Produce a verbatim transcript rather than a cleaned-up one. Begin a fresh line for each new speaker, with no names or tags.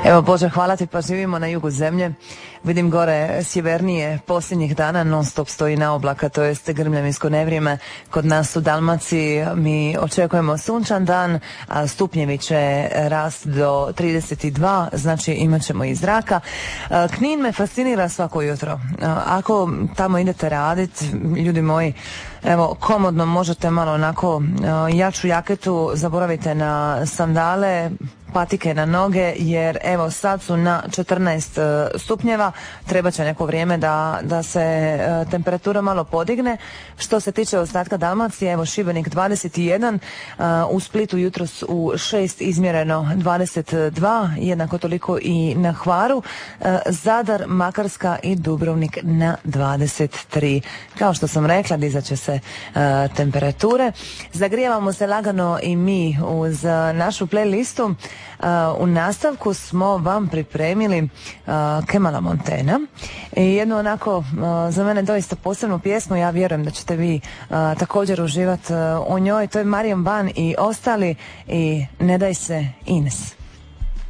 Evo Bože, hvala ti, pa živimo na jugu zemlje. Vidim gore sjevernije posljednjih dana non stop stoji na oblaka, to jest grmljavinsko nevrijeme. Kod nas u Dalmaciji mi očekujemo sunčan dan, a stupnjevi će rast do trideset dva, znači imat ćemo i zraka. Knin me fascinira svako jutro. Ako tamo idete raditi, ljudi moji, evo, komodno možete malo onako jaču jaketu, zaboravite na sandale, patike na noge, jer evo sad su na četrnaest stupnjeva, treba će neko vrijeme da, da se e, temperatura malo podigne. Što se tiče ostatka Dalmacije, evo Šibenik dvadeset jedan, e, u Splitu jutros u šest izmjereno dvadeset dva, jednako toliko i na Hvaru, e, Zadar, Makarska i Dubrovnik na dvadeset tri. Kao što sam rekla, dizat će se e, temperature. Zagrijavamo se lagano i mi uz e, našu playlistu. Uh, u nastavku smo vam pripremili uh, Kemala Montana i jednu onako uh, za mene doista posebnu pjesmu. Ja vjerujem da ćete vi uh, također uživati uh, u njoj. To je Marijan Ban i ostali i Ne daj se Ines.